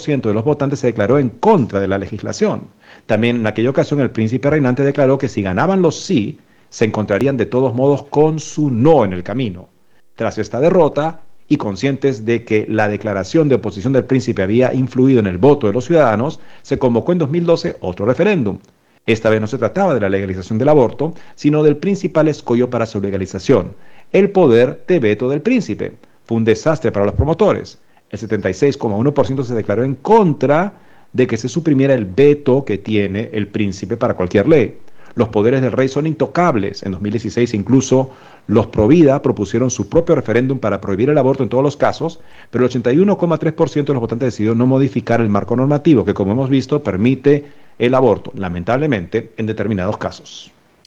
81% de los votantes se declaró en contra de la legislación. También en aquella ocasión el príncipe reinante declaró que si ganaban los sí, se encontrarían de todos modos con su no en el camino. Tras esta derrota, y conscientes de que la declaración de oposición del príncipe había influido en el voto de los ciudadanos, se convocó en 2012 otro referéndum. Esta vez no se trataba de la legalización del aborto, sino del principal escollo para su legalización, el poder de veto del príncipe. Fue un desastre para los promotores. El 76,1% se declaró en contra de que se suprimiera el veto que tiene el príncipe para cualquier ley. Los poderes del rey son intocables. En 2016 incluso los Provida propusieron su propio referéndum para prohibir el aborto en todos los casos, pero el 81,3% de los votantes decidió no modificar el marco normativo que, como hemos visto, permite el aborto, lamentablemente, en determinados casos.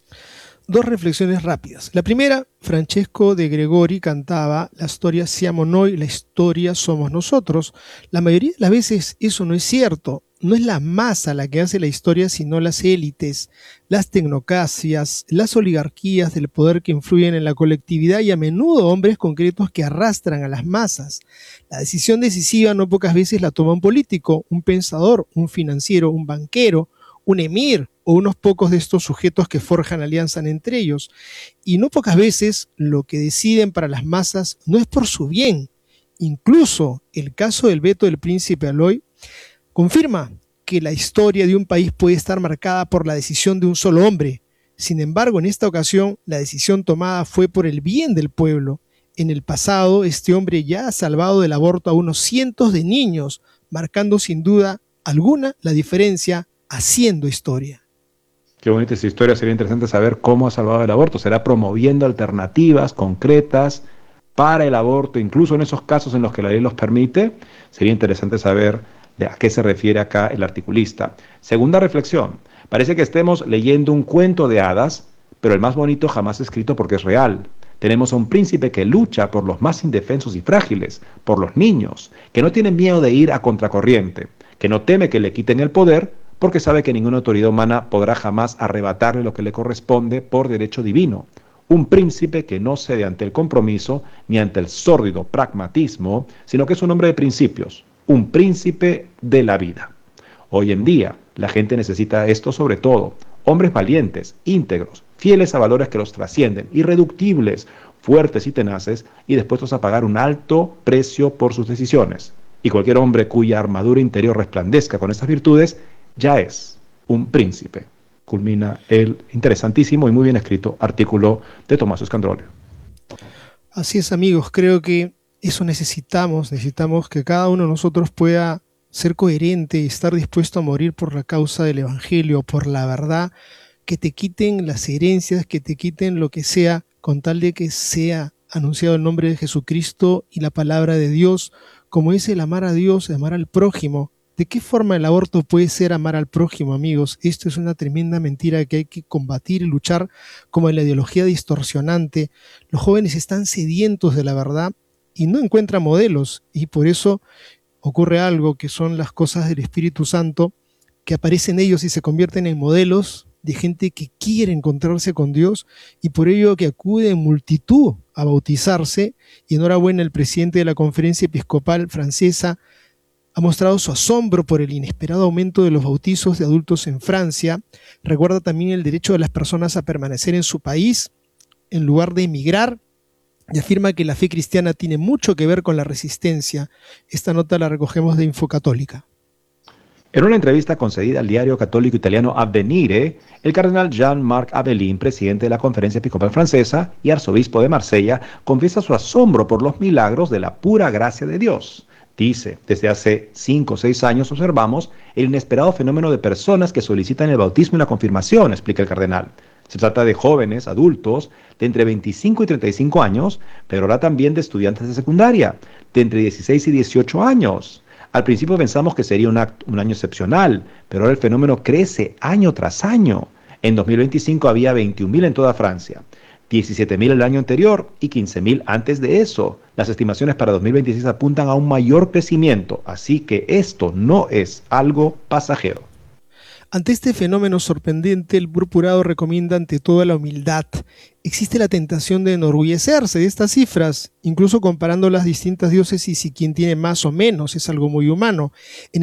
Dos reflexiones rápidas. La primera, Francesco de Gregori cantaba la storia siamo noi, la historia somos nosotros. La mayoría de las veces eso no es cierto. No es la masa la que hace la historia, sino las élites, las tecnocracias, las oligarquías del poder que influyen en la colectividad y a menudo hombres concretos que arrastran a las masas. La decisión decisiva no pocas veces la toma un político, un pensador, un financiero, un banquero, un emir o unos pocos de estos sujetos que forjan alianzas entre ellos. Y no pocas veces lo que deciden para las masas no es por su bien. Incluso el caso del veto del príncipe Aloy confirma que la historia de un país puede estar marcada por la decisión de un solo hombre. Sin embargo, en esta ocasión, la decisión tomada fue por el bien del pueblo. En el pasado, este hombre ya ha salvado del aborto a unos cientos de niños, marcando sin duda alguna la diferencia, haciendo historia. Qué bonita esa historia, sería interesante saber cómo ha salvado el aborto. Será promoviendo alternativas concretas para el aborto, incluso en esos casos en los que la ley los permite. Sería interesante saber a qué se refiere acá el articulista. Segunda reflexión, parece que estemos leyendo un cuento de hadas, pero el más bonito jamás escrito porque es real. Tenemos a un príncipe que lucha por los más indefensos y frágiles, por los niños, que no tiene miedo de ir a contracorriente, que no teme que le quiten el poder, porque sabe que ninguna autoridad humana podrá jamás arrebatarle lo que le corresponde por derecho divino. Un príncipe que no cede ante el compromiso ni ante el sórdido pragmatismo, sino que es un hombre de principios, un príncipe de la vida. Hoy en día, la gente necesita esto sobre todo, hombres valientes, íntegros, fieles a valores que los trascienden, irreductibles, fuertes y tenaces, y dispuestos a pagar un alto precio por sus decisiones. Y cualquier hombre cuya armadura interior resplandezca con estas virtudes, ya es un príncipe. Culmina el interesantísimo y muy bien escrito artículo de Tommaso Scandrolio. Así es, amigos, creo que eso necesitamos que cada uno de nosotros pueda ser coherente y estar dispuesto a morir por la causa del evangelio, por la verdad, que te quiten las herencias, que te quiten lo que sea, con tal de que sea anunciado el nombre de Jesucristo y la palabra de Dios, como es el amar a Dios, el amar al prójimo. ¿De qué forma el aborto puede ser amar al prójimo, amigos? Esto es una tremenda mentira que hay que combatir y luchar como en la ideología distorsionante. Los jóvenes están sedientos de la verdad y no encuentran modelos, y por eso ocurre algo que son las cosas del Espíritu Santo, que aparecen ellos y se convierten en modelos de gente que quiere encontrarse con Dios y por ello que acude en multitud a bautizarse. Y enhorabuena, el presidente de la Conferencia Episcopal Francesa ha mostrado su asombro por el inesperado aumento de los bautizos de adultos en Francia. Recuerda también el derecho de las personas a permanecer en su país en lugar de emigrar y afirma que la fe cristiana tiene mucho que ver con la resistencia. Esta nota la recogemos de Infocatólica. En una entrevista concedida al diario católico italiano Avvenire, el cardenal Jean-Marc Abelin, presidente de la Conferencia Episcopal Francesa y arzobispo de Marsella, confiesa su asombro por los milagros de la pura gracia de Dios. Dice, desde hace 5 o 6 años observamos el inesperado fenómeno de personas que solicitan el bautismo y la confirmación, explica el cardenal. Se trata de jóvenes, adultos, de entre 25 y 35 años, pero ahora también de estudiantes de secundaria, de entre 16 y 18 años. Al principio pensamos que sería un año excepcional, pero ahora el fenómeno crece año tras año. En 2025 había 21.000 en toda Francia, 17.000 el año anterior y 15.000 antes de eso. Las estimaciones para 2026 apuntan a un mayor crecimiento, así que esto no es algo pasajero. Ante este fenómeno sorprendente, el purpurado recomienda ante todo la humildad. Existe la tentación de enorgullecerse de estas cifras, incluso comparando las distintas diócesis y quién tiene más o menos, es algo muy humano. En